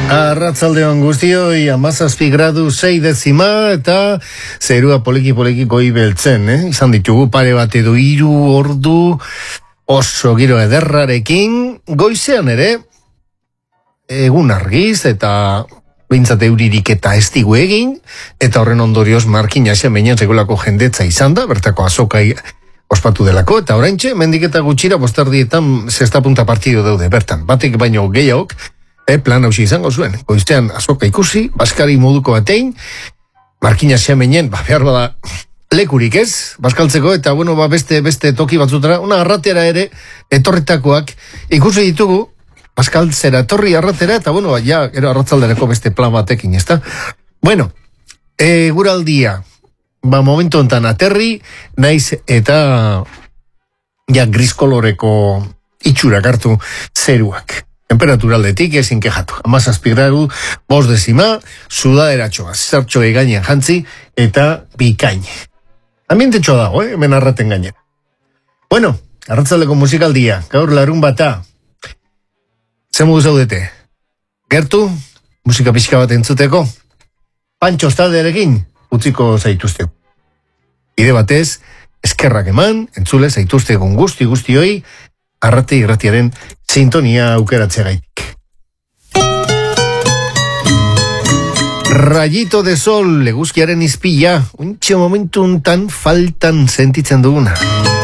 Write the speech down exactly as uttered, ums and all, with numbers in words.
Arratzaldeon guztioi, amazazpi gradu sei dezima eta zerua poliki poliki goi beltzen, eh? Izan ditugu pare bat edo hiru ordu oso giro ederrarekin, goizean ere egun argiz eta bintzat euririk eta ez digu egin, eta horren ondorioz markina esan behinan segulako jendetza izan da, bertako azokai ospatu delako, eta oraintxe, mendik eta gutxira bostardietan zesta punta partido daude, bertan, batek baino gehiago, e, plan hausi izango zuen, goiztean azoka ikusi, baskari moduko batein, markina esan behinan, ba, behar bada, lekurik ez, baskaltzeko, eta bueno, ba, beste, beste toki batzutara, una arratera ere, etorritakoak, ikusi ditugu, baskaltzera, etorri arratera, eta bueno, ja, ero arratzaldereko beste plan batekin, ezta? Bueno, e, guraldia, ba, momentu ontan aterri, naiz eta ja gris koloreko itxurak hartu zeruak. Temperaturaldetik ezin kejatu. Amazazpi gradu, bost dezima, sudaderatxoa, zertxo egainean jantzi, eta bikain. Ambientetxoa dago, eh? Hemen arraten gainera. Bueno, arratzaldeko musikaldia, gaur larun bata. Zer modu zaudete? Gertu, musika pixka bat entzuteko? Pantxo taldearekin utziko zaituzte. Ide batez, eskerrak eman, entzule zaituzte egun guzti guztioi, arrate irratiaren sintonia aukeratzea gaitik. Rayito de sol, eguzkiaren izpila, untxe momentu untan faltan sentitzen duguna.